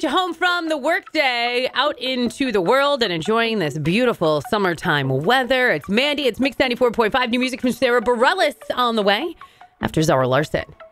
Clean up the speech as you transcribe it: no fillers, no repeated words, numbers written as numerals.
you home from the workday out into the world and enjoying this beautiful summertime weather. It's Mandy. It's Mix 94.5. New music from Sarah Bareilles on the way after Zara Larson.